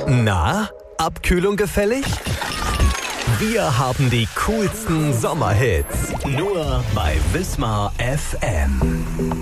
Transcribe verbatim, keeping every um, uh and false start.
Na, Abkühlung gefällig? Wir haben die coolsten Sommerhits. Nur bei Wismar F M.